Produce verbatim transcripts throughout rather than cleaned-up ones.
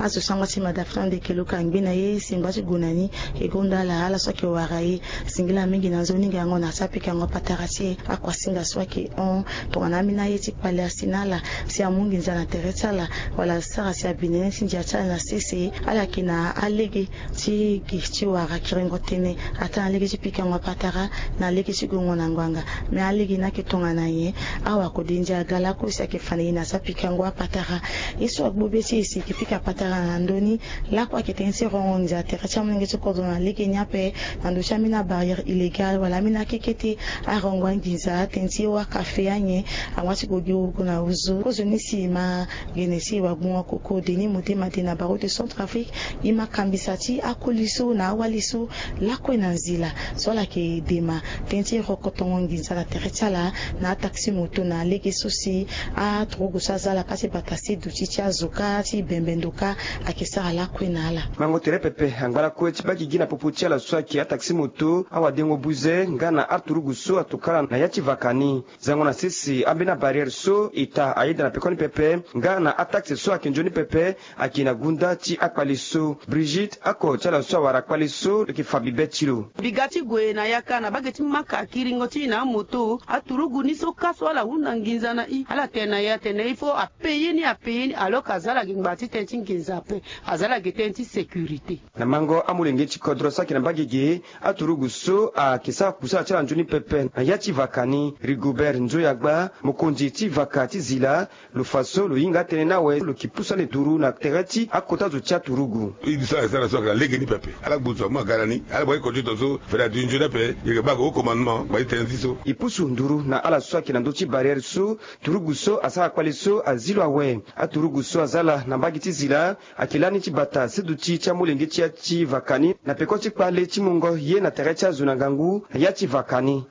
aso sangwa si madafran de keluka ngina ye simba si gunani ke gonda la ala so ke warai singila mingi na zoni ngango na sapika ngo patarasi akwa singa swaki on to anamina yeti pale asinala si amungi nzana teretala wala sara si abinene sinja tsala na sisi ala kina alege ti gichi wara kirengo tene ata alege ti pika ngo patara na alege ti gongo na ngwanga me alege na ke tonga na ye awa ko dinja gala ko si ke fane na sapika ngo patara yeso agbobe si si ke pika patara na ndoni la kwa ke tensi rongo nza teretala mungi ti ko na alege nyape na ndo chamina barrière illégal wala mina kekete arongwa ngiza tensi wa cafe anye amwati gogi kuna uzu kozo nisi ma genesi wa bwa koko deni motema tena baro de Centrafrique ima kambisati akoliso na waliso la kwena nzila sola ke dema tensi rokotongo ngiza la teretala na taxi moto na leke sosi a trogo sazala kasi batasi duchi cha zoka ti bembendoka akisa la kwena ala mango tere pepe angala ko tibaki gina poputia la swaki ya taxi moto awa dengo buze ngana Arturu so atukala na yachi vakani zango na sisi ambina barrière so ita aida na pekoni pepe ngana ataxe so akinjoni pepe akina gunda ti akpaliso Brigitte ako chala so wara akpaliso ki fabibe tilo bigati gwe na yakana bageti maka kiringo ti na moto Arturu ni so kaso ala hunda nginza na i ala tena ya tena il faut payer ni a payer alors kazala ngimbati tenti nginza pe azala getenti sécurité na mango amulenge ti kodro sakina bagege Arturu so a kisa kusa chala njoni pepe na yachi vakani Rigobert Nzoyagba mokonzi ti vakati zila lo faso lo inga tene nawe lo kipusa le turu na tereti akota zo cha turugu idisa sala so ka lege ni pepe ala buzo ma garani ala boy ko to so fera du njona pe yeke ba ko commandement ba tenzi so ipusu nduru na ala so akina ndoti barrière so turugu so asa kwali so azilo awe aturugu so azala na bagiti zila akilani ti bata seduti cha mulenge ti ti vakani na peko ti pale ti mungo ye na tereti azuna gangu ya ti vakani.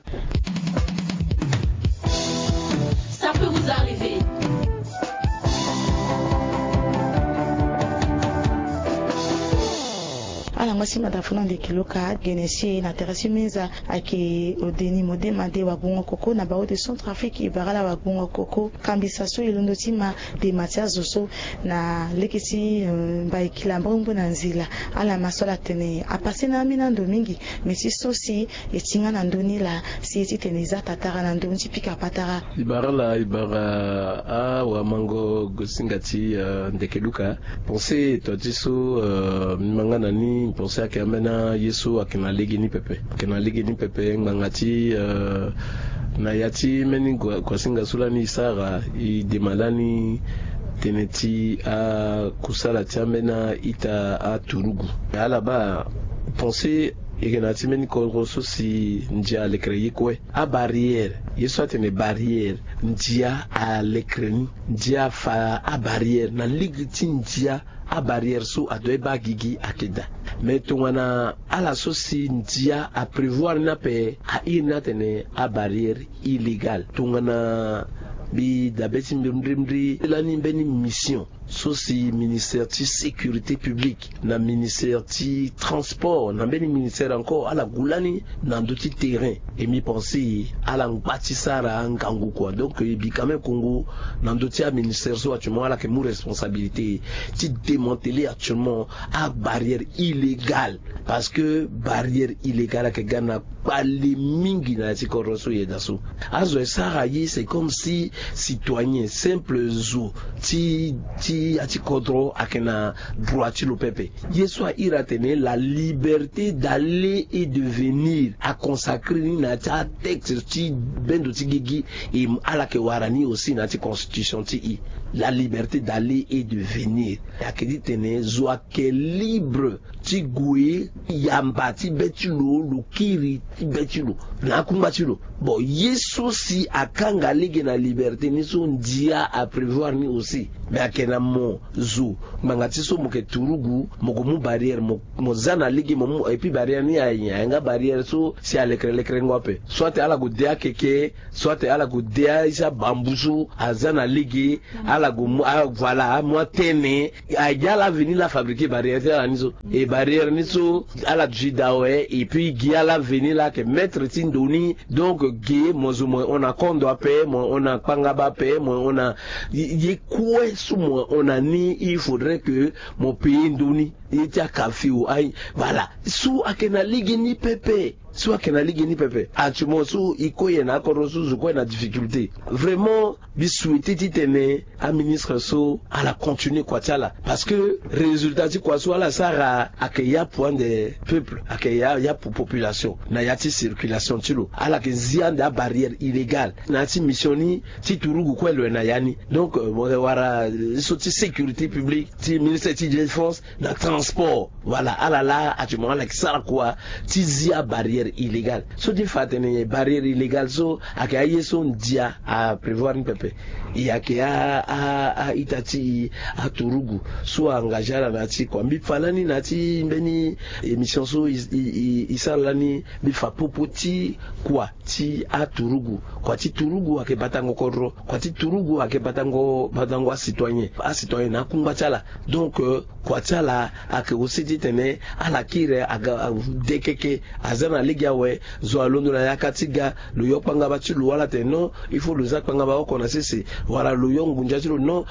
Ça peut vous arriver. ala ngasi madafuna de kiloka genesi na terasi minza ake odeni modema de wabungo koko na bao de Centrafrique ibarala wabungo koko kambisa so ilondo tima de matias zoso na lekisi ba ikilambo na nzila ala masola tene apase na mina ndo mingi mesi sosi etinga na ndoni la si eti teneza tatara na ndoni pika patara ibarala ibara a wa mango gosingati uh, ndekeluka pensez totiso uh, mangana ni pensez que amena yesu akina legi ni pepe akina legi ni pepe ngangati uh, na yati meni kwa singa sulani sara i demalani teneti a kusala tiamena ita a turugu ala ba pensez igenati meni koroso si njia lekre yikwe a barrière yesu atene barrière njia a lekreni njia fa a barrière na ligiti njia a barrière so adoe ba gigi akeda mais tungana ala so si njia a prévoir na pe a ina tene a barrière illégale tungana bi dabeti mbrimdri lani mbeni mission so si ministère ti sécurité publique na ministère ti transport na mbeni ministère encore ala gulani na ndoti terrain et mi penser ala ngati sara ngangu quoi donc bi quand même Congo na ndoti a ministère so actuellement ala que mon responsabilité ti démanteler actuellement a barrière illégale parce que barrière illégale que gana pale mingi na ti koroso yedaso azo sara yi c'est comme si citoyen simple zo ti ti ati kodro akena droiti lo pepe yeso a iratene la liberté d'aller et de venir a consacrer ni na ta texte ti bendo ti gigi et ala ke warani aussi na ti constitution ti i la liberté d'aller et de venir akedi tene zo ke libre ti gwe yamba ti betulo lo kiri ti betulo na kumbatulo bon yeso si akanga lege na liberté ni so ndia a prévoir ni aussi mais akena mo zo mangati so moke turugu moko mu barrière mo zana ligi mo et puis barrière ni aya nga barrière so si alekre lekre ngwape soit ala go dia keke soit ala go dia isa bambuso azana ligi ala ala go voilà moi tene ayala venir la fabriquer barrière la niso et barrière niso ala jidawe et puis giala venir là que mettre tindoni donc gay mozumo on a kondo ape on a pangaba pe on a y quoi sous moi on a ni il faudrait que mon pays ndoni était à café ou aïe voilà sous akena ligue ni pepe soit akena ligue ni pepe atumo sous iko yena korosu zuko na difficulté vraiment bi souhaiter titene à ministre so à la continuer quoi tala parce que résultat ti quoi soit la sara akeya point de peuple akeya ya pour population na yati circulation tilo ala ke zianda barrière illégale na ti missioni ti turugu ko le na yani donc wara so ti sécurité publique ti ministère ti défense na transport voilà ala la atumo la sara quoi ti zia barrière illégale so di fatene barrière illégale so akeya yeso ndia à prévoir une pepe il y a que a a a itati a turugu so engagera nati kwa mbifalani nati mbeni émission so isalani bifa popoti kwa ti a turugu kwa ti turugu ake batango kodro kwa ti turugu ake batango batango citoyen a citoyen na kumba chala donc kwa chala ake ositi tene ala kire aga dekeke azana ligawe zo alondo na yakatiga lo yopanga bati lo wala teno il faut le zakanga ba okona sisi wala lo yongunja tilo no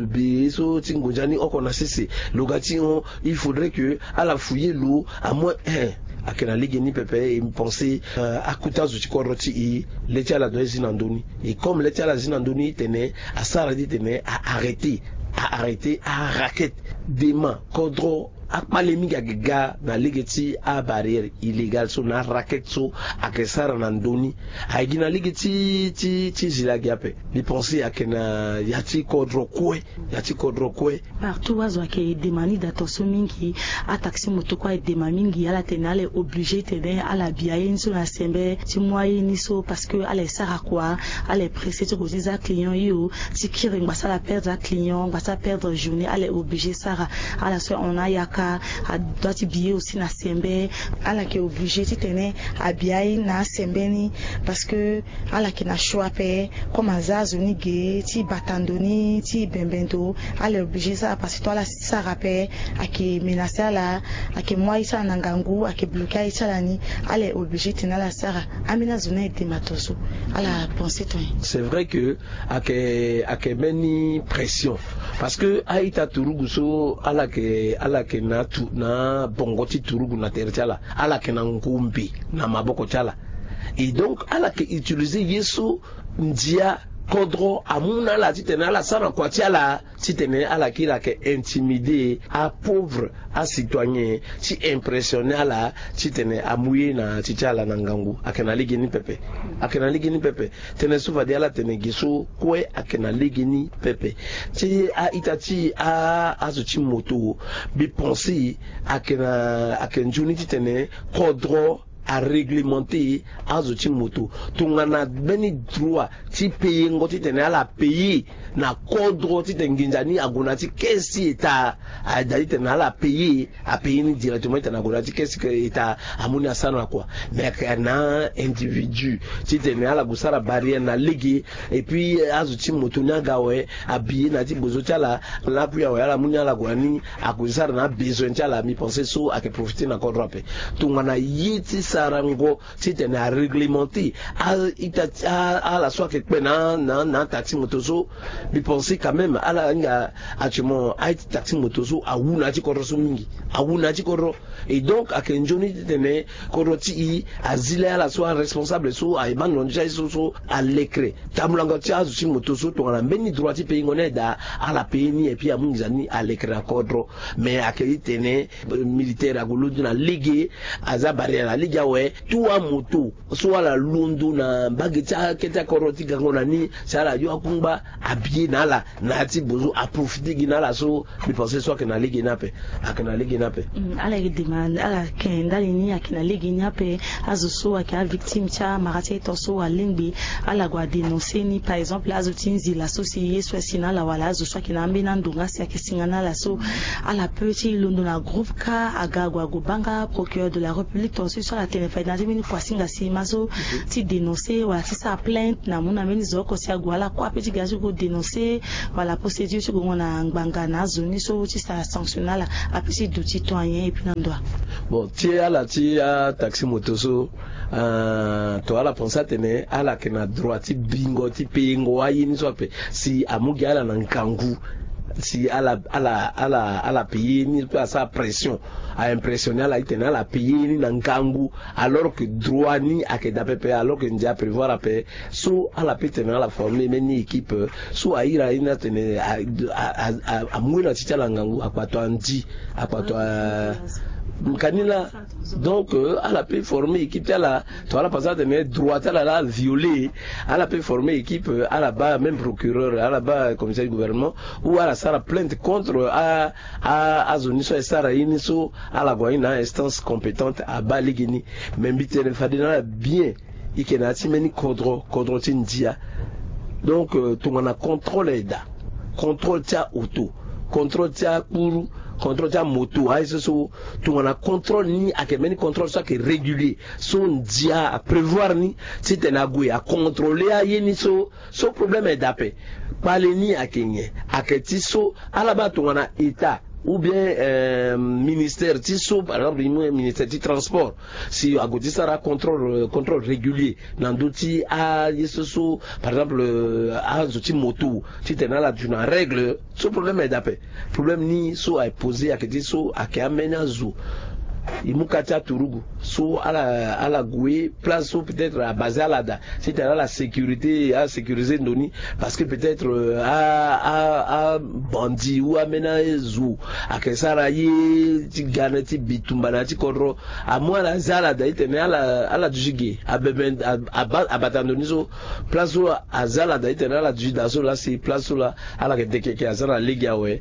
biso tingunjani okona sisi lo gati il faudrait que à la fouiller l'eau à moins un akena ligue ni pepe et penser à kuta zuti koroti i letia la doezi nandoni et comme letia la zinandoni tenait à ça dit tenait à arrêter à arrêter à raquette des mains kodro akpalemi gaga na ligeti a barrière illégale so na raquette so akesara na ndoni aigina ligeti ti ti zilagiape bi penser akena yati kodro kwe yati kodro kwe partout wazo ke demani d'attention mingi a taxi moto kwa demani mingi ala tenale obligé tene ala biaye so na sembe ti moyen ni so parce que ala sara quoi ala pressé to ko za client yo ti kire ngba la perdre client ngba sa perdre journée ala obligé sara ala so on a ya a doit billet aussi na sembe ala ke obligé titene abiai na sembeni parce que ala ke na choix pe comme azazo ni ge ti batandoni ti bembento ala obligé ça parce que toi la ça rappelle ake menacer ala ake moi ça nangangu ake bloquer ça lani ala obligé tena la sara amina zone de matoso ala penser toi c'est vrai que ake ake meni pression parce que aita turugu so ala ke ala ke na tu na bongoti turugu na terchala ala ke na ngumbi na maboko chala et donc ala ke utiliser yeso ndia kodro amuna la titena la sana kwa tiala titene ala kila ke intimider a pauvre a citoyen si impressionné ala titene amuye na titala na ngangu akena ligi ni pepe akena ligi ni pepe tene suva de ala tene giso kwe akena ligi ni pepe ti a itati a azuchi moto bi penser akena akenjuni titene kodro à réglementer azuti moto tungana beni droit ti payer ngoti tene ala payer na kodro ti tenginjani agonati kesi eta adali tene ala payer a payer ni directement tene agonati kesi que eta amuni asana quoi mais na individu ti tene ala busara barrière na ligue et puis azuti moto nyagawe abie na ti bozo tala la puis ala muni ala gwani akusara na besoin tala mi penser so a que profiter na kodro pe tungana yiti sarango titene a réglementé à à la soit que pena na na taxi motoso bi penser quand même à la nga actuellement a taxi motoso a wuna ti koroso mingi a wuna ti koro et donc a kenjoni titene koroti i azile à la soit responsable so a iban lonja so so à l'écré tamulanga ti azuti motoso to na mbeni droit ti pays ngoneda à la pays ni et puis a mungizani à l'écré à kodro mais a kenitene militaire a golodu na ligue aza barrière la ligue ouais tout a moto soit la londo na bageta keta koroti gangona ni sala yo akumba abie na la na ti bozo a profiter gina la so bi penser soit que na ligue na pe akena ligue na pe ala demande ala kenda ni akena ligue na pe azuso aka victime cha marate toso alingbi ala gwa dénoncer ni par exemple azutinzi la société soit sina la wala azuso akena mbina ndunga si akisingana la so ala petit londo na groupe ka aga gwa gobanga procureur de la République tosi sur la téléphone na mini kwasinga si mazo ti dénoncer wala si sa plainte na muna mini zoko si agwala kwa petit gazo ko dénoncer wala procédure sur ngona ngbanga na zoni so ti sa sanctionnala apesi du citoyen et puis ndwa bon ti ala ti a taxi moto so euh to ala pensa tene ala kena droit ti bingo ti pengo ayini so pe si amugi ala na nkangu si ala ala ala ala payer ni à sa pression à impressionner ala itena ala payer ni na nkangu alors que droit ni akeda pepe alors que ndia prévoir à payer so ala petena ala former meni équipe so aira ina tene a a a mwina titala nkangu akwato andi akwato kanila donc à la paix former équipe là toi la passade mais droit à la violer à la paix former équipe à la bas même procureur à la bas commissaire du gouvernement ou à la sara plainte contre à à à zone so sara iniso à la goina instance compétente à baligini même bitene fadina bien ikena timeni contrôle contrôle tindia donc tout on a contrôle da contrôle tia auto contrôle tia pour contrôle ta moto ay so tout on a contrôle ni a que meni contrôle ça que régulier son dia à prévoir ni si tu na goué à contrôler a yeni so so problème est d'appel parler ni a kenye a que ti so à la bas tout on a état ou bien euh, ministère tiso par exemple le ministère du transport si à côté ça contrôle contrôle régulier dans d'autres à yeso par exemple à zoti moto si tu là tu na règle ce problème est d'appel problème ni so a posé à que so à que amena zo imukata turugu so à la à la goué place ou peut-être à bazalada c'est à la sécurité à sécuriser ndoni parce que peut-être à à à bandi ou amena zo à que ça raye ti ganati bitumbana ti kodro à moi la zalada itene à la à la jige à beben à batandoni so place ou à zalada itene à la jida so là c'est place là à la que que azara liga ouais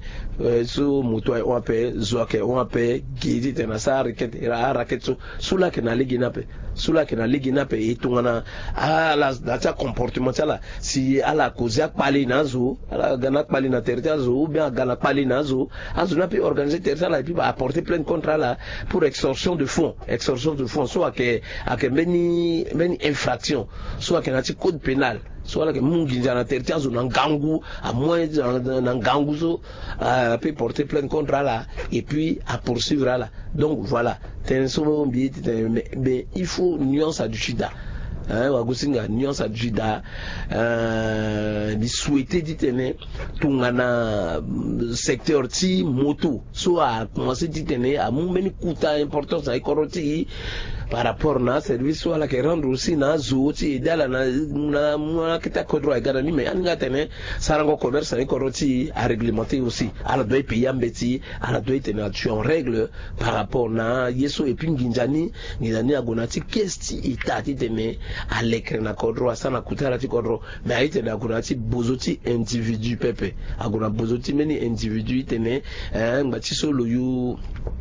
so moto on appelle zo que on appelle gidi tena ça ra raket so sula ke na ligi nape sula ke na ligi nape et tungana ala data comportement là si ala kozia pali nazo ala gana pali na territoire zo ou bien gana pali nazo azo na pe organiser territoire là et puis va apporter plein de contrats là pour extorsion de fonds extorsion de fonds soit que à que meni meni infraction soit que na ti code pénal soit que mungi na territoire zo na ngangu à moins na ngangu zo peut porter plein de contrats là et puis à poursuivre là donc voilà t'es souvent bien mais il faut nuance à du chida hein wagusinga nuance à du chida euh bi souhaiter dit tene tungana secteur ti moto soit commencer dit tene à mon meni kuta importance à koroti par rapport na service soit la que rendre aussi na zoti dala na na na kita kodro egana ni me anga tene sarango commerce ni koroti à réglementer aussi ala doit payer ambeti ala doit tenir en règle par rapport na yeso et puis nginjani nginjani agonati kesti itati tene à l'écran na kodro asana kutara ti kodro mais aite na agonati bozoti individu pepe agona bozoti meni individu tene eh ngati so loyu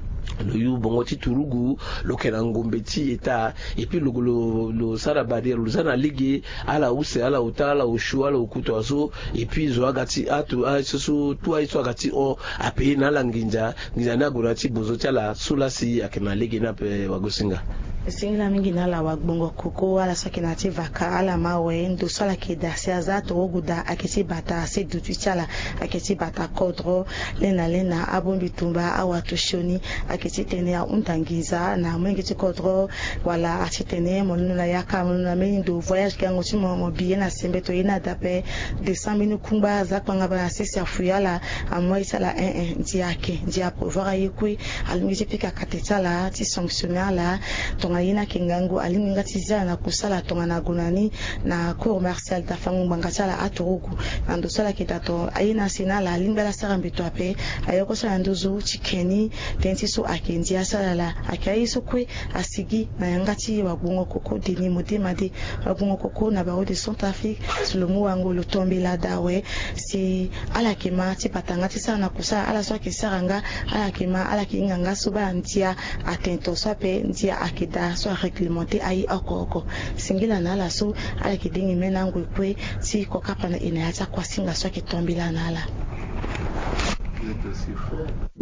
le yu bongoti turugu lo kenangombeti eta et puis le le le sara barrière le sana ligue ala use ala utala ushu ala ukuto aso et puis zo agati atu a so toi iso agati o ape na langinja nginja na gurati bozoti ala sulasi akena ligue na pe wagosinga singila mingi na la wagbongo koko ala sakina ti vaka ala mawe ndo sala ke da se azato oguda aketi bata se dutu chala aketi bata kodro lena lena abombi tumba awatu shoni aketi tene a untangiza na mwengi ti kodro wala atitene molunu na yaka molunu na mendo voyage kango ti mo biye na sembeto ina dape descend minu kumba zakanga ba sesi afuyala amwa isala un un ndi yake ndi a pouvoir ayekui alungi ti pika katetala ti sanctionner la yina kingangu alinga tiza na kusala tonga na gunani na cour martial ta fangu bangatala aturuku ando sala kitato ayina sinala alinga la sarambito ape ayoko sala ndozo chikeni tenti so akendia sala la akayiso kwe asigi na yangati wabungo koko deni modema de wabungo koko na baro de Centrafrique sulomu wango lutombi la dawe si ala kema ti patanga ti sala na kusala ala so ke saranga ala kema ala kinganga suba ntia atento sape ntia akida so réglementé ai okoko singila nala so ala kidingi menango kwe si kokapa na ina ya kwa singa so ke tombila nala.